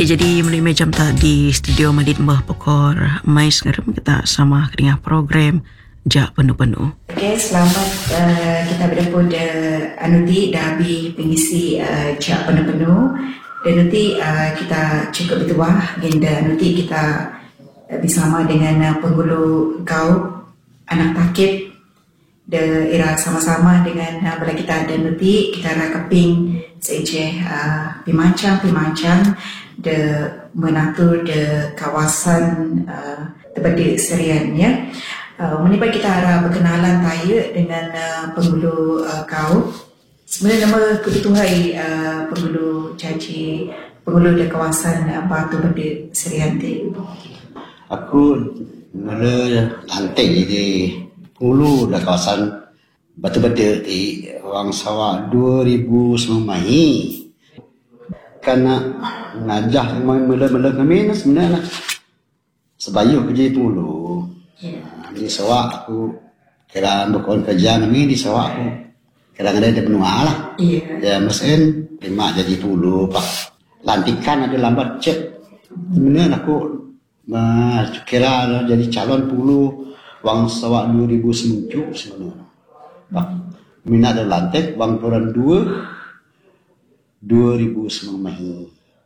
Jadi menerima jam tak di studio Madid Mbah Pekor mai sekarang kita sama dengan program Jak Penuh-Penuh. Okay, selamat kita bertemu Anuti dari pengisi Jak Penuh-Penuh. Dan nanti kita cukup bertuah agenda Anuti kita bersama dengan penghulu kau anak takit de era sama-sama dengan bila kita ada Anuti kita rakaping seje pimancang de menatur de kawasan terbadik serian ya. Meniba kita harap berkenalan saya dengan penghulu kau. Sebenarnya nama kebutuhan penghulu caci penghulu de kawasan Batu Bedik Serian tu. Aku mula lantai di penghulu de kawasan Batu Bedik di Wang Sawak 2009 mai. Karena ngajah mula-mula kami sebenarnya sebayuh kerja penghulu. Di Sawak aku kira berkawan kerja kami di Sawak aku kadang-kadang ada benua lah. Ya mesin lima jadi puluh pak lantikan ada lambat cek. Sebenarnya aku kira jadi calon puluh Wang Sawak 2009 sebenarnya. Pak minat ada lantik Wang Turan 2009 mahi.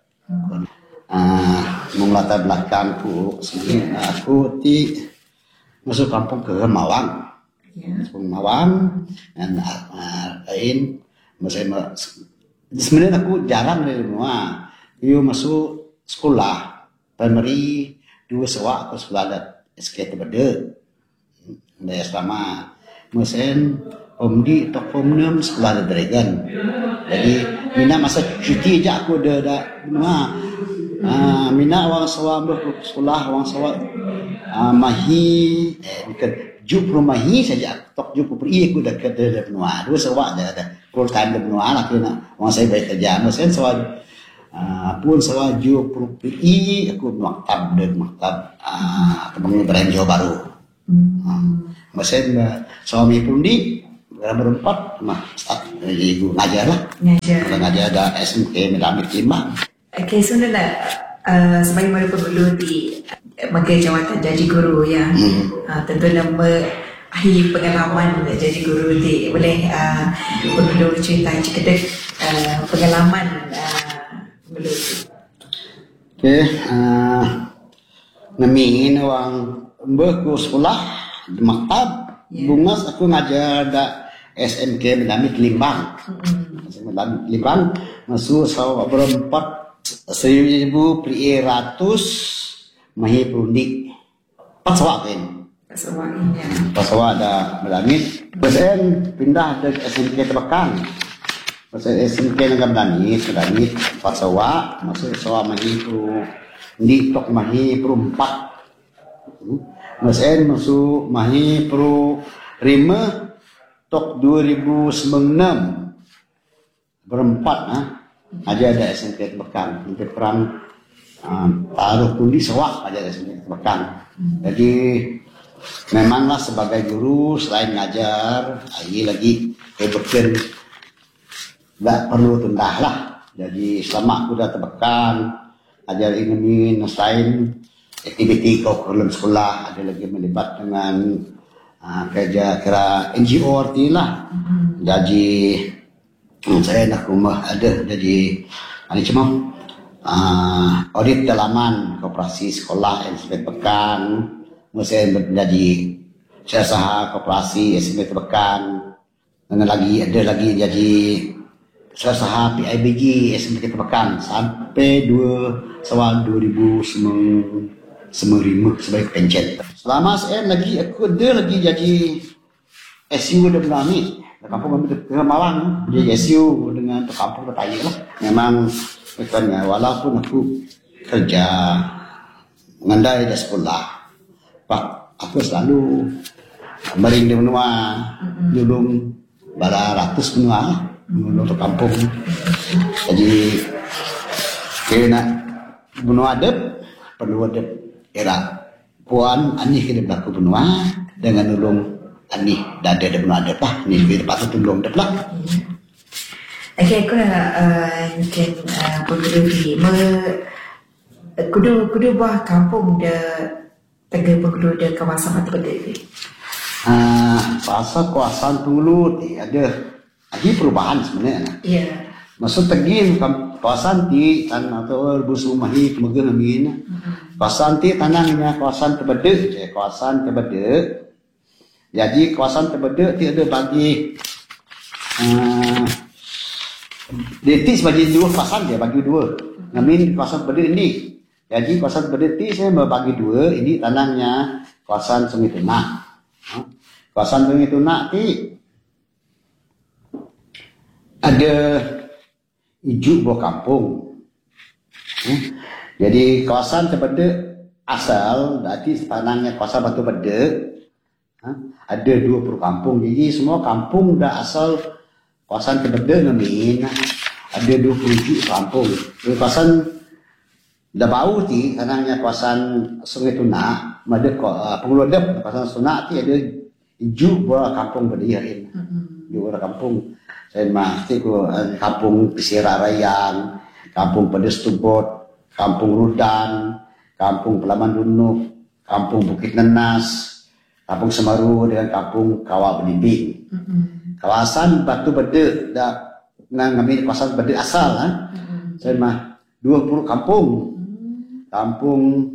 Menglatar belakangku sebenarnya aku masuk kampung ke Mawang. Mawang dan lain sebenarnya aku jarang dari rumah. Yo masuk sekolah primary 2 Sawak aku sekolah ada SK Tebede dari asrama mesin Omdi tok form 6 sekolah ada Dragon. Jadi mina masa cuti aja aku ada rumah. Mina Wang Sawak sekolah Wang Sawak mahi bukan juk rumahi saja tok juk peri aku dah kata benua 2 Sawak dah full time benua lah kena orang saya baik kerja mesin Sawak pun Sawak juk peri aku maktab temangu Ibrahim Johor Baru mesin suami pun di berempat mah start ibu ngajar lah ngajar ada SMK Medamit 5. Okay, sebenarnya sebagai mana penghulu di Mega Jawatan Jadi Guru ya. Tentu nama ahli pengalaman jadi guru di boleh penghulu cerita sedikit pengalaman penghulu. Okey, ngemiin orang berku sekolah di maktab bungas aku ngajar ada SMK Medamit Limbang. Limbang masuk Sawak berempat 1,100 mahi perundi. Pas Sawak kan? Pas Sawak ada Medamit. Kemudian pindah ke SMK Tebakan. Pas SMK dengan Medamit, Pas Sawak masuk Sawak mahi perundi tok mahi perumpat. Kemudian masuk mahi peru rima tok 2009 berempat aja ada SMK Tebakan untuk perang taruh pundi Sawak aja ada SMK Tebakan. Jadi memanglah sebagai guru selain ngajar lagi bekerja nggak perlu tundah lah. Jadi selama aku dah Tebakan ajar ini selain aktiviti kurikulum sekolah ada lagi melibat dengan kerja kira NGO artilah. Jadi saya nak rumah ada jadi cuma audit dalaman koperasi sekolah SMP Tebakan. Saya menjadi syarsaha koperasi SMP Tebakan. Dan ada lagi jadi syarsaha PIBG SMP Tebakan sampai 2 Sawal 2009 sebagai pencet. Selama saya aku ada lagi jadi SU dan Medamit. Kampung kami ke Mawang jadi SU dengan kampung Petaya lah. Memang bukannya walaupun aku kerja mengandai di sekolah, Pak aku selalu mering di benua, dulung bala ratus benua lah, untuk kampung. Jadi kena benua adep perlu adep era puan anih kena berlaku benua dengan dulung ani dah ada benua adep lah. Ni lebih dapat tolong adep lah. Okay, aku nak mungkin penghulu di kudu buah kampung de Tengah Bengkulu de kawasan Batu Bedek ni. Pasal kawasan Bengkulu ni ada perubahan sebenarnya. Ya. Maksud tegin kawasan ti tanah atau rebus rumahi kemudian amin. Kawasan ti tanahnya kawasan Tebedek je, kawasan Tebedek. Jadi kawasan Tebedek ti ada bagi detik sebagai dua kawasan dia bagi dua. Amin kawasan Tebedek ni. Jadi kawasan Tebedek ti saya membagi dua, ini tanahnya kawasan Sungai Tunak. Kawasan Sungai Tunak ti ada ijuk buah kampung. Jadi kawasan Tebedek asal, berarti tanahnya kawasan Batu Bedek, ada 20 kampung. Jadi semua kampung dah asal kawasan Tebedek ngamin, ada 20 kampung. Jadi kawasan dah bau ti tanahnya kawasan Sungai Tunak, ada pengelodep kawasan Tunak ti ada ijuk buah kampung berdiri. Buah kampung. Saya mesti kampung Pesira Rayang, kampung Pedes Tubot, kampung Rudan, kampung Pelaman Dunuk, kampung Bukit Nenas, kampung Semaru dengan kampung Kawah Belimbing. Kawasan Batu Bedek dah ngambil kawasan Bedek asal saya mah 20 kampung. Kampung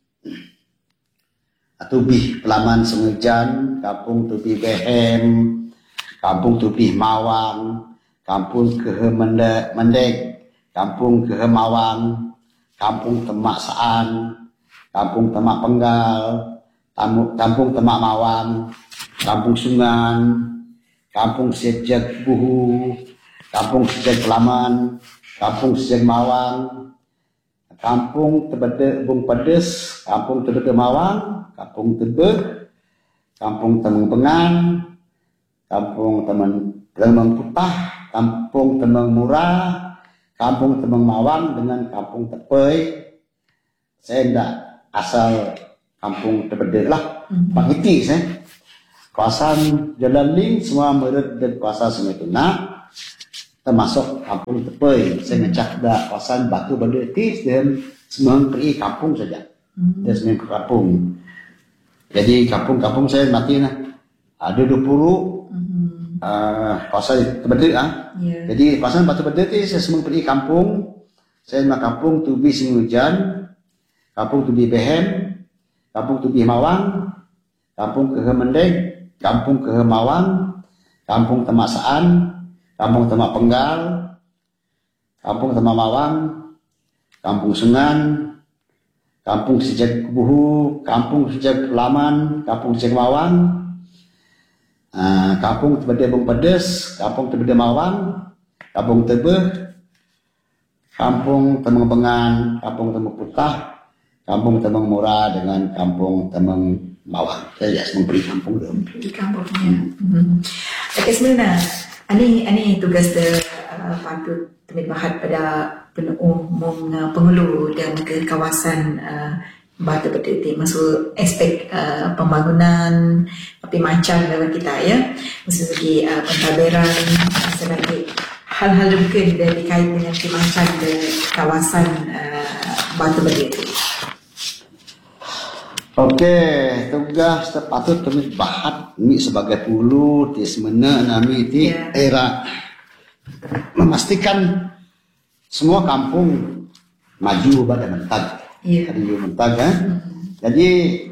Tubih Pelaman Sengejan, kampung Tubih Behem, kampung Tubih Mawang, kampung Kehe Mendek, kampung Kehe Mawang, kampung Temak Saan, kampung Temak Penggal, kampung Temak Mawang, kampung Sungan, kampung Sejak Buhu, kampung Sejak Pelaman, kampung Sejak Mawang, kampung Tebedek Bung Pedes, kampung Tebedek Mawang, kampung Tebeh, kampung Temeng Pengan, kampung Temeng Putah, kampung Temeng Murah, kampung Temeng Mawang dengan kampung Tepei. Saya tidak asal kampung Tebedek lah, Pangiti saya. Kawasan Jalan Ling semua mered dan kawasan Sungai Tunak, termasuk kampung Tepei. Saya ngecak dah kawasan Batu Bedek dan semua pergi kampung saja. Dan semua kampung. Jadi kampung-kampung saya mati nah. Ada 20 kawasan Tebedek Jadi kawasan Batu Bedek saya semua pergi kampung. Saya nak kampung Tubih Singujan, kampung Tubih Behem, kampung Tubih Mawang, kampung Kehe Mendek, kampung Kehe Mawang, kampung Temak Saan, kampung Temak Penggal, kampung Temak Mawang, kampung Sungan, kampung Sejak Buhu, kampung Sejak Pelaman, kampung Sejak Mawang, kampung Tebedek Bung Pedes, kampung Tebedek Mawang, kampung Tebeh, kampung Temeng Pengan, kampung Temeng Putah, kampung Temeng Murah dengan kampung Temeng Mawang. Saya memberi kampung tu. Di kampungnya. Okey, sebenarnya ini tugas patut terlibat pada umum Pengulu dan ke kawasan Batu Bedek masuk aspek pembangunan tapi macam dalam kita ya, masuk segi pentadbiran sebagai hal-hal mungkin berkait dengan kemasan di kawasan Batu Bedek itu. Okey, tugas patut kami bahat ni sebagai pulu di semena nami di era memastikan semua kampung maju pada mentag. Maju mentag Jadi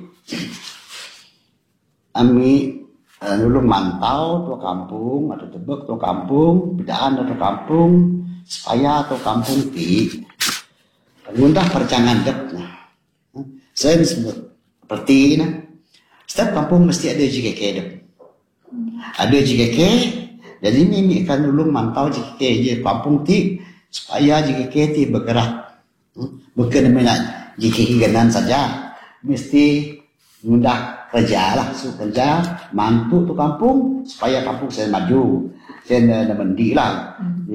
kami dulu mantau tu kampung atau tebek tu kampung, bedaan atau kampung, supaya atau kampung ti ngundah perjangan dep. Saya sebut seperti ini, setiap kampung mesti ada JKK dep. Ada JKK, jadi ini akan dulu mantau JKK je kampung ti supaya JKK ti bergerak. Bukan dengan JKK ganan saja, mesti mudah kerja lah, kerja mantu tu kampung supaya kampung saya maju, saya nak mendi lah.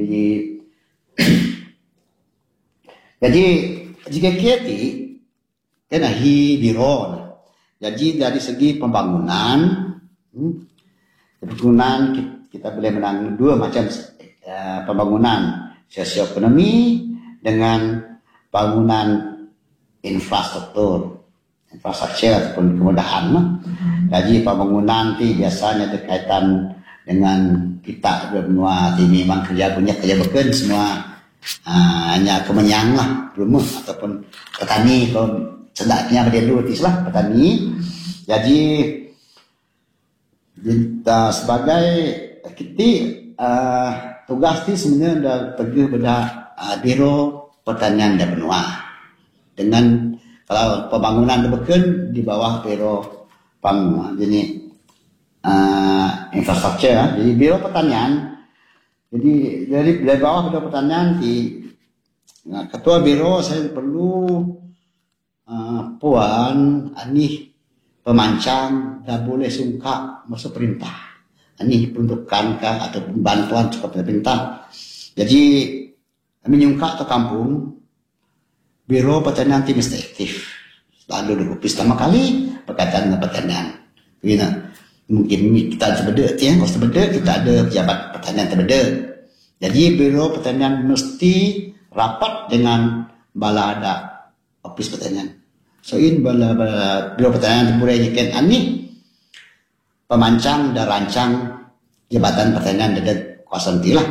Jadi JKK ti kena biro. Jadi dari segi pembangunan, kita boleh menang dua macam pembangunan sosioekonomi dengan bangunan infrastruktur ataupun kemudahan lah. Jadi pembangunan ti biasanya berkaitan dengan kita benua ti memang kerja beken semua hanya kemenyang lah rumah ataupun petani kalau sedaknya berdua ti lah petani. Jadi kita sebagai kita tugas ti sebenarnya dah pergi pada Biro Pertanian dan Benua dengan kalau pembangunan beken di bawah Biro jadi infrastruktur. Jadi Biro Pertanian, jadi dari bawah Biro Pertanian ketua biro saya perlu Puan Anih pemancang dah boleh sungka masuk perintah. Anih peruntukan kah atau bantuan cukup perintah. Jadi kami nyungka ke kampung Biro Pertanian itu mesti aktif. Lalu di pertama kali berkaitan dengan pertanian. Begini, mungkin kita terbeda, kalau terbeda kita ada pejabat pertanian terbeda. Jadi Biro Pertanian mesti rapat dengan bala ada ofis pertanian. So in bala Biro Pertanian boleh nyikin ani pemancang dan rancang jabatan pertanian dari kawasan tilah.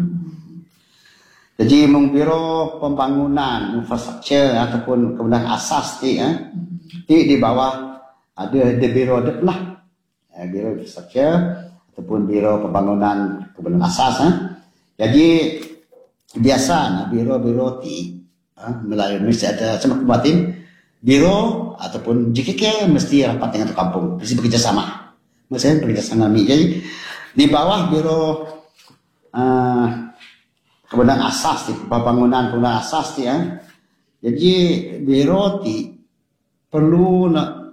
Jadi Biro Pembangunan Infrastruktur ataupun kemudian asas di bawah ada biro lah, Biro Infrastruktur ataupun Biro Pembangunan kemudian asas. Jadi biasa biro-biro melalui mesti ada sama kebatin biro ataupun JKK mesti rapat dengan kampung, mesti bekerja sama. Mesti bekerja sama ni. Jadi di bawah Biro kemudian asas pembangunan asas jadi biro perlu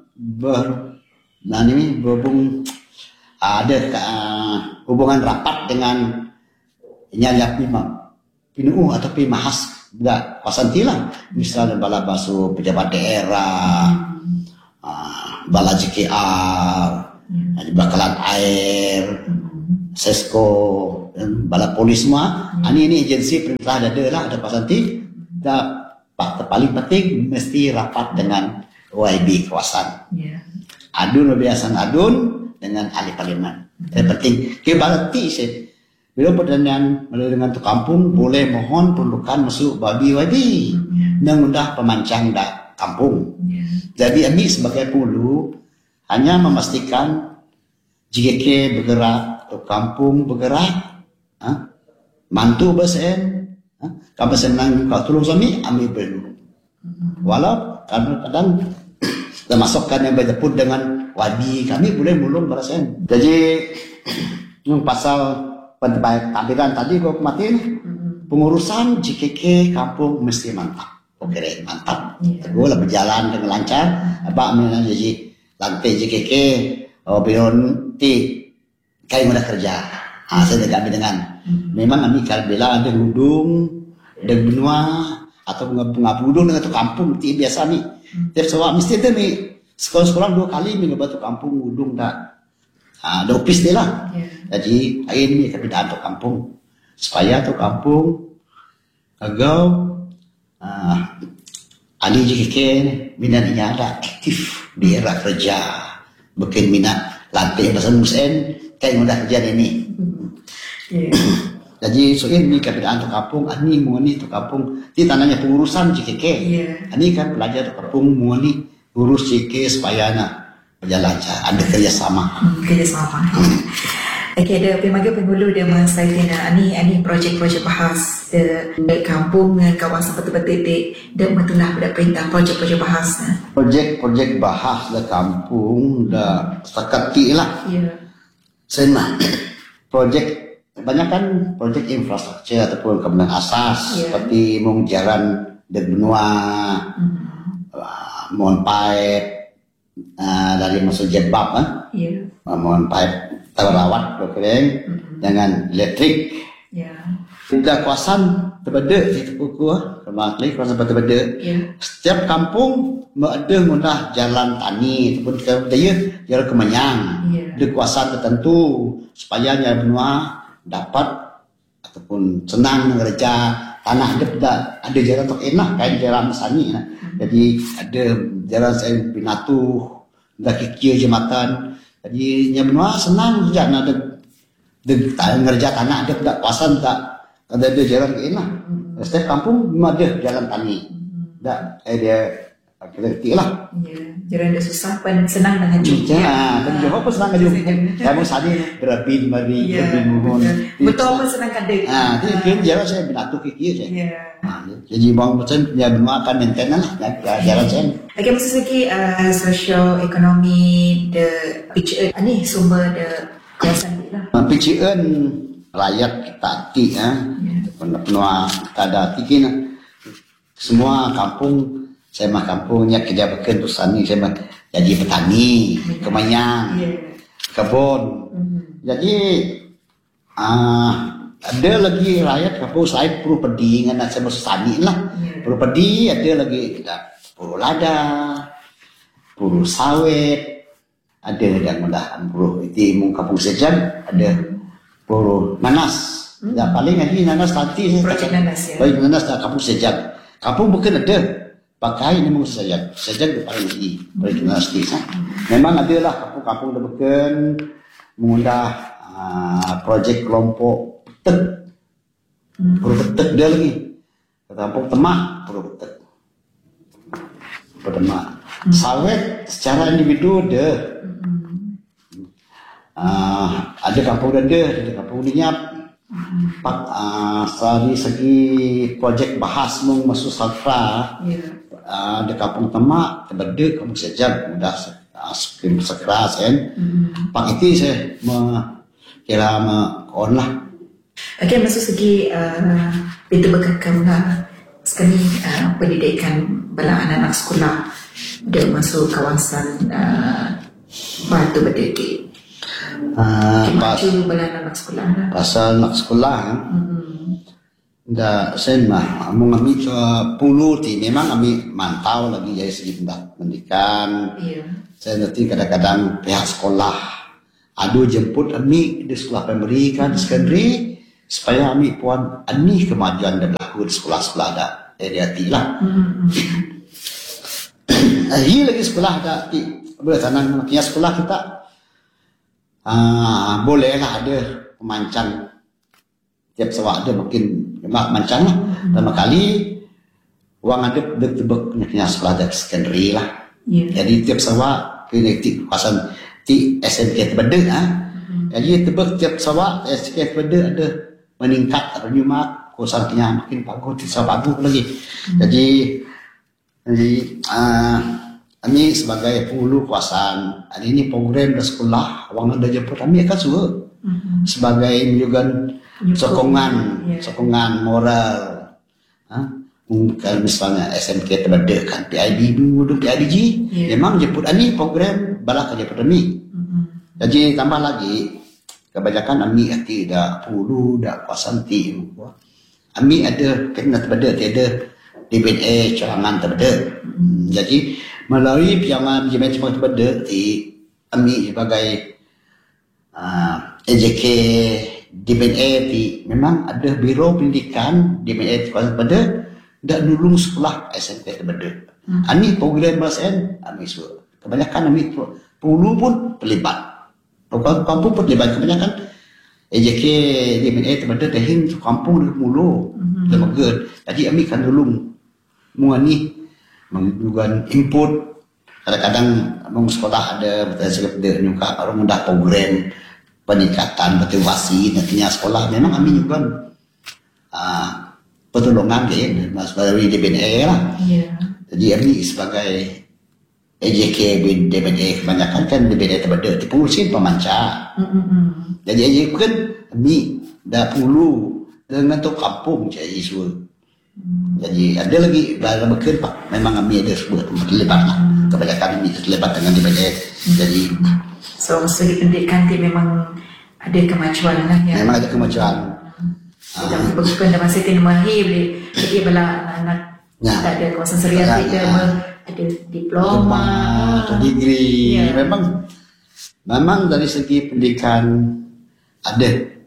berhubung ada hubungan rapat dengan nyanya pinu atau pimahas dah kawasan tilang, misalnya bala basu pejabat daerah, bala JKR, bakalan air, Sesko, bala polis semua. Ini agensi perintah ada kawasan ti. Paling penting mesti rapat dengan OIB kawasan. Adun biasa adun dengan ahli parlimen. Yang penting kebalati Biro Pertanian melalui dengan tu kampung boleh mohon perlukan masuk babi OIB dan mudah pemancang dah kampung. Jadi kami sebagai hulu hanya memastikan JKK bergerak atau kampung bergerak, mantu besen, kalau senang kalau tolong suami ambil dulu. Walau kadang-kadang termasukkan yang berjemput dengan wadi kami boleh mulung berasen. Jadi pasal tampilan tadi gua kematin pengurusan JKK kampung mesti mantap. Oke, mantap. Gua lah berjalan dengan lancar. Apa namanya jadi lantai JKK Biron ti kayak mudah kerja. Saya kami dengan memang kami kalau bila ada hudung ada benua atau pengabudung dengan tu kampung ti biasa ni. Tiap sewak mesti tu ni sekolah-sekolah 2 kali minggu batu kampung hudung dah. Ada ofis dia lah. Jadi hari ini kami dah untuk kampung supaya tu kampung agak ahli JKK minatnya ada aktif di era kerja. Bukan minat lantai pasal musen kayak mudah kerja ini. Jadi ini keadaan tu kampung, ani muani tu kampung, di tanahnya pengurusan JKK. Ani kan pelajar tu kampung muani urus JKK supaya berjalan ada kerjasama. Kerjasama. Okey, ada penghulu dia mensaitkan ani projek-projek bahas di kampung dengan kawasan betul-betul dia betulah pada perintah projek-projek bahas. Projek-projek bahas di kampung dah setakat ti lah. Senang. Projek kebanyakan projek infrastruktur ataupun kemudian asas seperti jalan dan benua, mohon pipe dari masuk jebab, mohon pipe terawat berkering dengan elektrik. Tidak kawasan terbeda di Tepuku, kembali kawasan terbeda. Setiap kampung ada mudah jalan tani ataupun daya jalan kemenyang di kawasan tertentu supaya benua dapat ataupun senang kerja tanah ada jalan tok enak kan jalan sani nah. Jadi ada jalan saya binatu dah kikir jembatan. Jadi nya benua senang saja ada ngerja tanah ada tak kuasan tak ada jalan enak. Setiap kampung memang ada jalan tani. Tak dia kerti lah. Ya, jalan dah susah pun senang dengan cuci. Ya, dan Johor pun senang dengan cuci. Kamu sani berabin mari berabin mohon. Betul pun senang kadek. Dia jalan saya binatu kikir saya. Ya. Jadi bang macam dia benua akan maintain lah jalan saya. Lagi masa segi socio-ekonomi de PCN ni sumber de kawasan ni lah. PCN rakyat kita ti penua kita ada tikin semua kampung saya mah kampungnya kerja bekerja petani saya mah jadi petani kemanyang kebun jadi ada lagi rakyat kampung saya perlu pedi dengan saya masuk tani lah perlu pedi ada lagi perlu lada perlu sawit ada yang mudah perlu itu mung kampung sejan ada perlu nanas paling lagi nanas tadi projek nanas ya projek nanas dah kampung sejan kampung bukan ada pakai memang saja di paling tinggi projek nanas ni memang ada lah kampung-kampung dah bukan mengundah projek kelompok petek perlu petek dia lagi kampung Temak perlu petek Demak sawit secara individu ada kampung ada kampung Dinyap dari segi projek bahas masuk sakra ada kampung Temak terbeda kampung Sejak mudah sekeras kan pak itu saya kira on lah. Okey, masuk segi pintu berkekang lah sekali pendidikan bala anak-anak sekolah dia masuk kawasan Batu Berdiri. Macam bala anak sekolah lah. Pasal anak sekolah dah sen mah ambil puluh ti memang kami mantau lagi dari segi pendidikan. Saya nanti kadang-kadang pihak sekolah adu jemput kami di sekolah primary kan secondary supaya kami puan ani kemajuan dan berlaku di sekolah-sekolah ada hati lah. Ini lagi sekolah ada boleh tanang makanya sekolah kita bolehlah ada pemancang tiap sawah ada makin mancang lah. Pertama kali uang ada tebak punya sekolah dari secondary lah. Jadi tiap sawah kinetik kawasan ti SMK terbeda jadi tebak tiap sawah SMK terbeda ada meningkat penyumat kawasannya makin bagus bisa bagus lagi. Jadi kami sebagai penghulu kawasan hari ini program di sekolah uang ada jemput kami akan suruh sebagai juga sokongan moral mungkin misalnya SMK terbeda kan PID dulu PIDG memang jemput ani program balak jemput kami jadi tambah lagi kebanyakan kami hati dah pulu dah kawasan ti kami ada kena terbeda tiada DBA cawangan terbeda jadi melalui piangan jemaah terbeda ti kami sebagai AJK DBA ti memang ada biro pendidikan DBA kawasan terbeda dak nulung sekolah SMP terbeda. Ani program BSN kami suruh. Kebanyakan kami pulu pun terlibat. Kampung pun terlibat kebanyakan AJK DBA terbeda dahin kampung dekat mulu. Demaged. Jadi kami kan nulung mengani mengugan input kadang-kadang mung sekolah ada betul juga orang mudah program peningkatan motivasi nantinya sekolah memang kami juga pertolongan dia melalui DBA lah. Jadi kami sebagai AJK DBA kebanyakan kan DBA terbeda di pengurusin pemancar. Jadi AJK kan kami dah pulu dengan tu kampung jadi semua. Jadi ada lagi barang bekerja pak memang kami ada sebuah terlibat lah. Kebanyakan kami terlibat dengan DBA. Jadi so segi pendidikan dia memang ada kemajuan lah ya. Memang ada kemajuan. Dalam bukan dalam masih kena mahir boleh jadi bala anak tak ada kawasan serius dia ada diploma atau degree memang dari segi pendidikan ada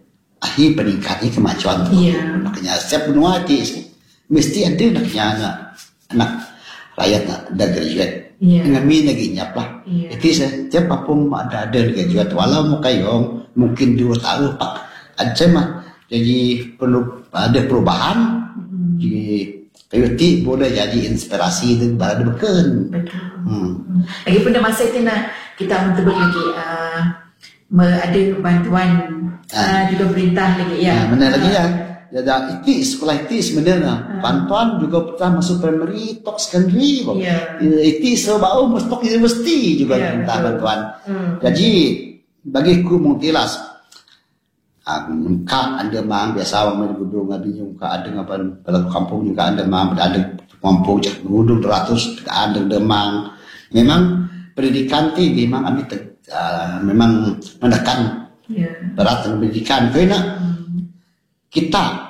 akhir peningkatan kemajuan tu. Makanya setiap benua itu mesti ada anak rakyat dah graduate. Kami lagi nyap lah. Itu setiap apung ada graduate. Walau mau kayong mungkin 2 tahun pak aja mah. Jadi perlu ada perubahan. Jadi kayu ti boleh jadi inspirasi dan barang beken. Lagipun dah masa itu nak kita untuk lagi ada bantuan juga perintah lagi ya. Mana lagi ya? Jadi itu sekolah itu sebenarnya bantuan juga pernah masuk primary, top secondary. Itu sebab masuk universiti juga minta bantuan. Jadi bagiku mungtilas Kak ada mang biasa orang main gudung ngabi juga ada ngapan pada kampung juga ada mang ada kampung gudung 200 ada demang. Memang pendidikan ti memang kami memang menekan berat pendidikan karena kita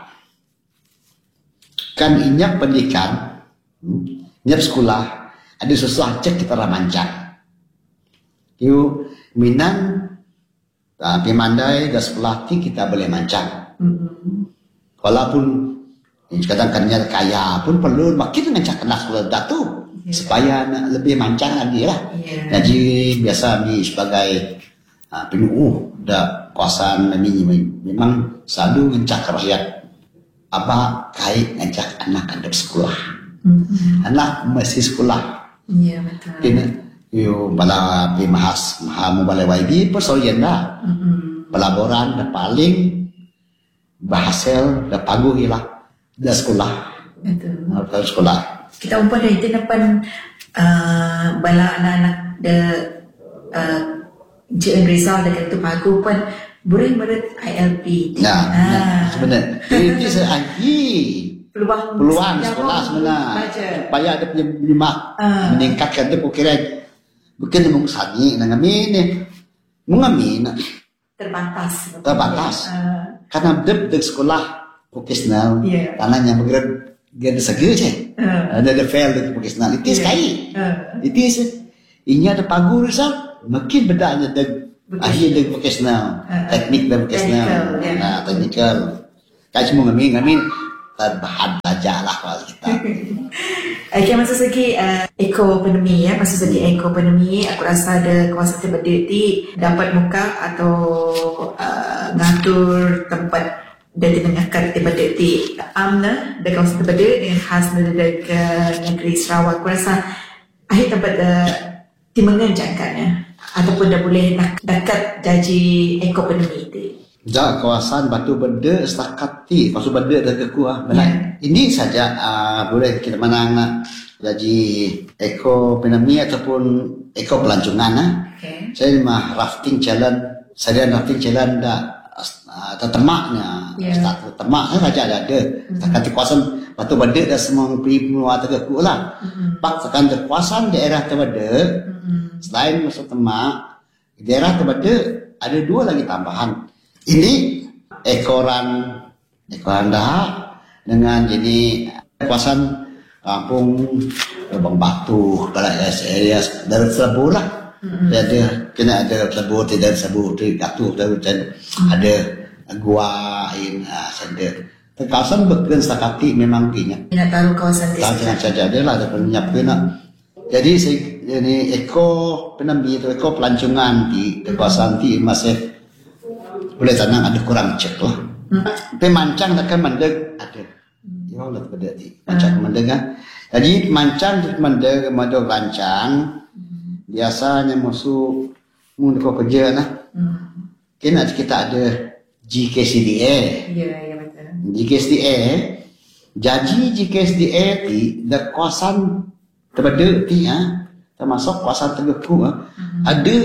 kan inyak pendidikan inyak sekolah ada susah cek kita ramancang yuk Minang Pimandai dan sekolah ti kita boleh mancang. Walaupun kadang-kadang kaya pun perlu makin mancang kena sekolah datu supaya lebih mancang lagi lah. Jadi biasa ni sebagai penuh dah kawasan ini memang selalu ngancak rakyat apa kait ngancak anak ada sekolah. Anak masih sekolah. Iya betul. Yo bala pimahas maha balai YB persoalan dah. Pelaboran dah paling berhasil dah paguh lah dah sekolah. Betul. Sekolah. Kita umpah dari itu depan bala anak-anak de JN Rizal dekat itu paguh pun boleh murid ILP. Nah, sebenarnya itu seagi peluang sekolah sebenarnya supaya ada penyemak meningkatkan tu kira bukan mung sani nang amin mengamin terbatas karena dep sekolah vocasional tanahnya bergerak gede segi je ada fail di vocasional itu sekali itu ini ada pagur sah makin bedanya deg akhir deg vocasional teknik dan vocasional nah teknikal kayak semua ngamin terbahan belajar lah kalau kita. Okay, maksud segi ekonomi ya, maksud segi ekonomi, aku rasa ada kawasan terbedek ti dapat muka atau ngatur tempat dari mengangkat terbedek ti amna dari kawasan terbedek dengan khas dari ke negeri Sarawak. Aku rasa akhir tempat timengan jangkanya ataupun dah boleh dekat jaji ekonomi itu. Ja kawasan Batu Benda setakat ti Batu Benda dah kekuah ini saja boleh kita menang jadi ekonomi ataupun eko pelancongan saya mah rafting challenge dah temaknya start temak saja ada setakat kawasan Batu Benda dah semua penua terkeku lah pak sekan kawasan daerah Terbeda selain masuk temak daerah Terbeda ada 2 lagi tambahan. Ini ekoran dah dengan jadi kawasan kampung Lubang Batu, balai area dari Selebur lah. Jadi kena ada Selebur, tidak Selebur, tidak dan ada gua ini sender. Kawasan bekerja stakati memang punya. Nak taruh kawasan jangan saja ada lah ada penyiap kena. Jadi ini eko penambi itu eko pelancongan di kawasan ti masih boleh tanang ada kurang cek lah. Pemancang akan mendeg ada. Ya Allah pada ti. Mancang mendeg kan. Jadi mancang mendeg rancang biasanya masuk mun ko kerja nah. Kena kita ada GKSDA. Ya betul. GKSDA jadi GKSDA ti da kawasan Terbeda ti termasuk kawasan Tegeku ada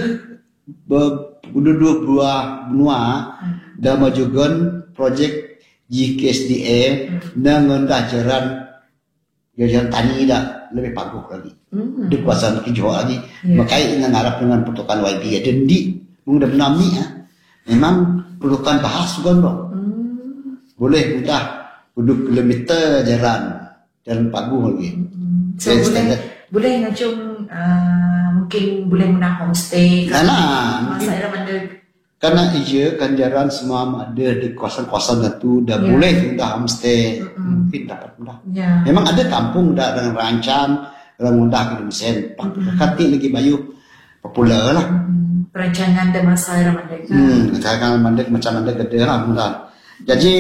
berdua benua dah majukan projek GKSDA dengan jajaran tani dah lebih bagus lagi di kawasan hijau lagi makanya ngarap dengan pertukaran YB dan di mungkin benami memang perlukan bahas juga boleh mudah duduk kilometer jalan bagus lagi so boleh ngacung mungkin boleh menang homestay masalah mana Karena ganjaran semua ada di kawasan-kawasan itu dah boleh dah homestay, mungkin dapat mudah. Memang ada kampung dah dengan rancang, dengan mudah ke Indonesia. Kati lagi bayu popular lah. Perancangan dan masa Ramadan. Perancangan Ramadan macam ada gede lah mudah. Jadi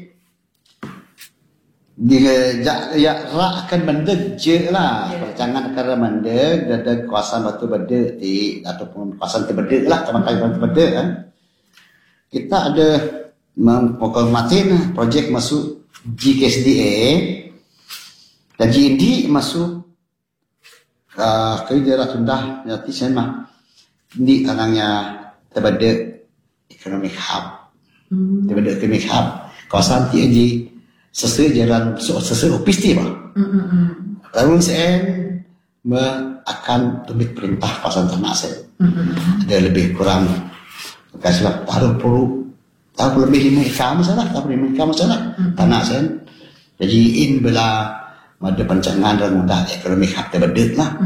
dia akan mendek je lah. Perancangan akan mendek ada kawasan batu beda ataupun kawasan terbeda lah, kawasan terbeda kan. Kita ada menghormatin projek masuk GKSDA dan GND masuk ke daerah Sundah nanti saya mah di kanangnya terbeda economic hub, terbeda economic hub kawasan TNG sesuai jalan sesuai opis dia bah. Lalu saya akan lebih perintah kawasan tanah saya ada lebih kurang kasihlah taruh lebih 5 ekar masalah, tanah sen. Jadi in bela ada perancangan dan mudah ekonomi hak terbedek lah.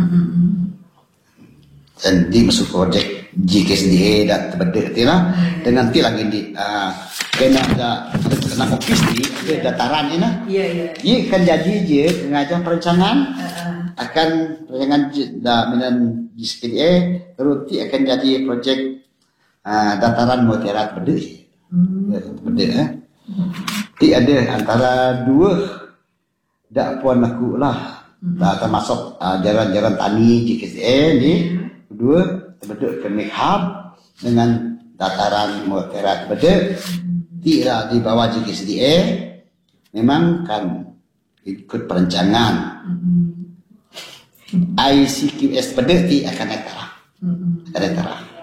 Dan di masuk projek GKSDA dan terbedek tu lah. Dan nanti lagi di kena ada ofis di ada dataran ni lah. Ia akan jadi je pengajar perancangan akan perancangan dengan GKSDA terus akan jadi projek dataran Mutiara terbedek. Ti ada antara dua dak puan aku lah. Dah termasuk jalan-jalan tani GKSDA ni kedua terbedek Economic Hub dengan dataran Mutiara terbedek. Ti lah di bawah GKSDA memang kan ikut perancangan. ICQS terbedek ti akan naik taraf. Naik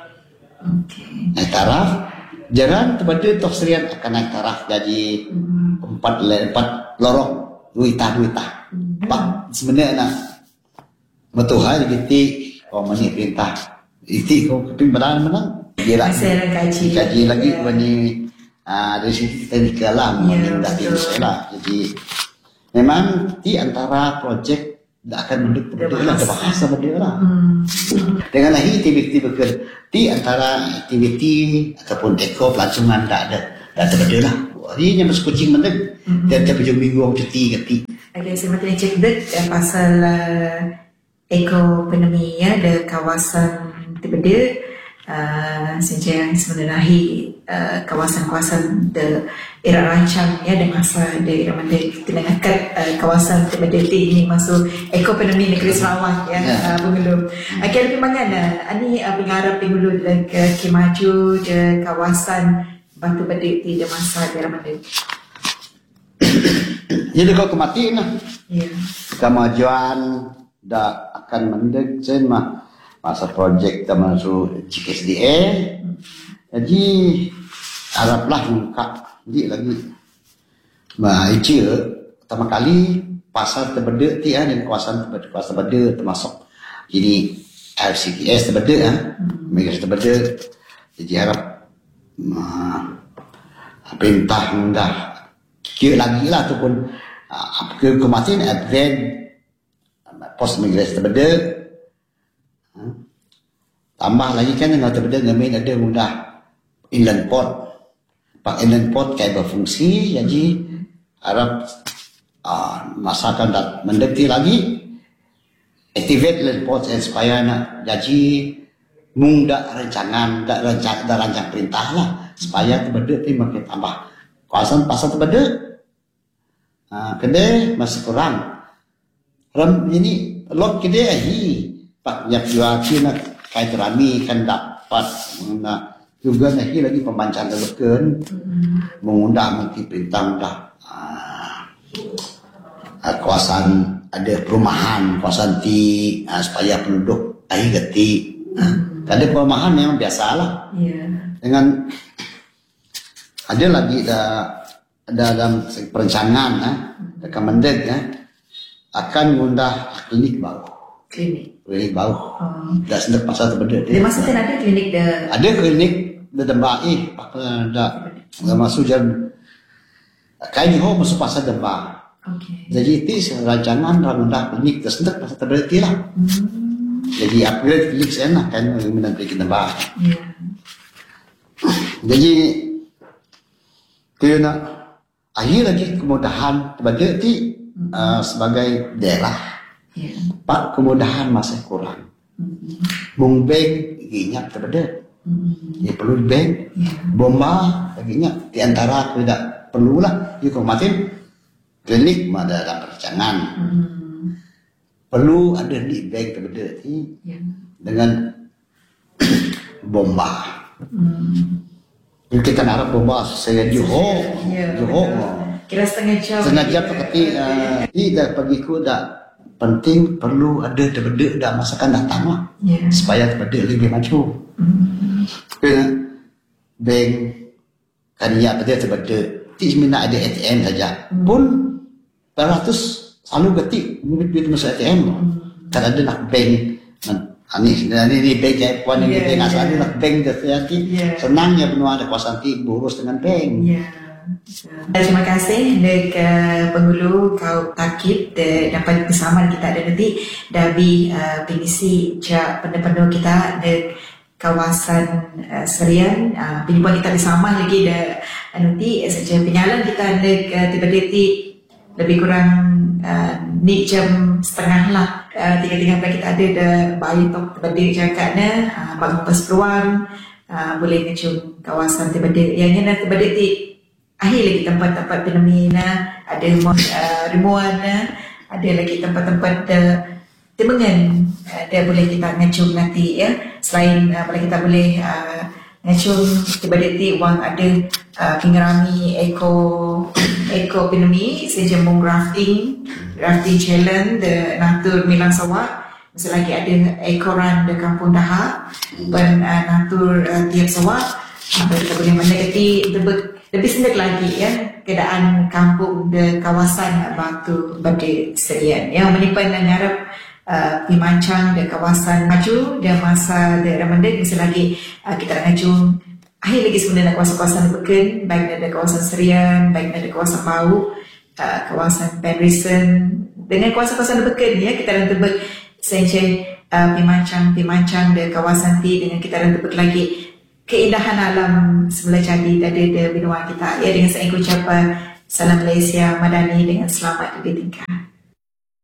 taraf. Jalan terbeda tok serian akan naik taraf jadi 4 lorong duita. Pak sebenarnya nak betuhai gitu mani perintah. Itu kau keping menang. Dia kaji lagi bani dari sini teknikal lah dah lah. Jadi memang di antara projek dah akan mendek lah bahasa benda lah. Dengan lagi aktiviti di antara aktiviti ataupun deko pelancongan dah terbeda lah. Ini yang masuk kucing mendek dan tiap minggu orang cuti kati. Okay, saya mahu cek dek pasal ekonomi ya, ada kawasan terbeda. Sejak sebenarnya kawasan-kawasan de era rancang ya dan masa de Ramadan tindakan kawasan terbeda ini masuk ekonomi negeri Sarawak ya Bengulu. Okey lebih mana ani pengarap Bengulu dan ke maju de kawasan Batu Bedek di masa de Ramadan. Jadi kau kematiin lah. Ya. Kemajuan dah akan mendek sen mah masa projek termasuk GKSDA. Jadi haraplah muka jadi lagi baca pertama kali pasar terbeda ti dan kawasan terbeda termasuk jadi RCKS terbeda migrasi terbeda. Jadi harap perintah mudah kira lagi lah ataupun kematian advent pos migrasi terbeda. Tambah lagi kan yang terbeda ngamin ada mudah inland port. Pak inland port kayak berfungsi jadi harap masa akan mendekati lagi activate inland port supaya nak jadi dak rancang perintah lah supaya terbeda tu makin tambah kawasan pasar terbeda. Kedai masih kurang. Ini lot kedai pak nyak jual nak kait rami kan dapat juga lagi pembancaan terlekan mengundang mungkin perintah mudah kawasan ada perumahan kawasan supaya penduduk geti ada perumahan memang biasalah dengan ada lagi dalam perencanaan Kementerian akan mengundah klinik baru. Klinik baru. Dah sedap pasal terbeda. Di masa tu ada klinik ada klinik di Dembah ada masuk jam kain ho masuk pasal Dembah. Jadi itu rancangan rendah klinik tersendak pasal terbeda lah. Jadi upgrade klinik sana kan minat klinik Dembah. Jadi kena akhir lagi kemudahan kepada ti sebagai daerah. Pak kemudahan masih kurang. Mung bank ingat kepada. Ya perlu bank. Bomba ingat di antara tidak perlulah dikomatin klinik ada dalam perancangan. Perlu ada di bank kepada ti dengan bomba. Kita harap bomba saya Johor. Kira setengah jam. Setengah jam seperti dah bagiku dah penting perlu ada benda dah masakan datang lah. Supaya benda lebih maju. Bank kan ya benda benda ti mina ada ATM saja. Pun 100 selalu ketik duit masuk ATM. Kan ada nak bank ini bank puan ini bank asal ini nak bank jadi senangnya penuh ada kuasa nanti boros dengan bank. Terima kasih dek penghulu kau takib dapat bersama kita ada nanti dari pengisi penuh kita dek kawasan Serian penyumbang kita bersama lagi nanti saja penyalan kita dek tiba-tiba lebih kurang ni jam setengah lah tiga-tiga kita ada bayi tok tiba-tiba jakatnya bangun pas peluang boleh ngecung kawasan tiba-tiba yang ni tiba-tiba akhir lagi tempat-tempat fenomena ada rimuan ada lagi tempat-tempat temengan dia boleh kita ngecung nanti ya selain kita boleh ngecung tiba-tiba wang ada pengerami eko fenomena sejemung rafting challenge natur Milang Sawak masih lagi ada ekoran di Kampung Dahak dan natur Tiap Sawak kita boleh menekati lebih senang lagi ya keadaan kampung di kawasan Batu Bade Serian yang menyimpan dan nyarap pimancang di kawasan maju dan masa di Ramadan masih lagi kita nak ngajung akhir lagi sebenarnya kawasan-kawasan Beken baik dari kawasan Serian baik dari kawasan Bau kawasan Penrisen dengan kawasan-kawasan Beken ya kita nak tebak sencen pimancang di kawasan ti dengan kita nak tebak lagi keindahan alam sebelah jadi dari benua kita ya dengan saya ucap salam Malaysia Madani dengan selamat di tingkah.